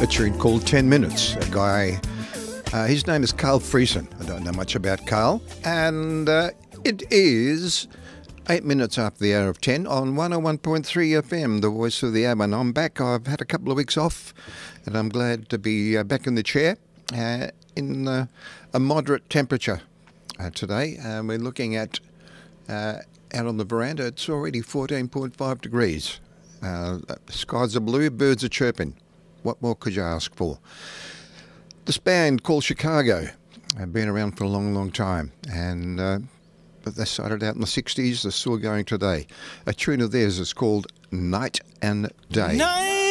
a tune called 10 Minutes. A guy, his name is Carl Friesen. I don't know much about Carl. And it is 8 minutes after the hour of 10 on 101.3 FM, the voice of the Avon. I'm back. I've had a couple of weeks off, and I'm glad to be back in the chair in a moderate temperature today. We're looking at out on the veranda. It's already 14.5 degrees. Skies are blue, birds are chirping. What more could you ask for? This band called Chicago have been around for a long, long time, and but they started out in the 60s. They're still going today. A tune of theirs is called Night and Day.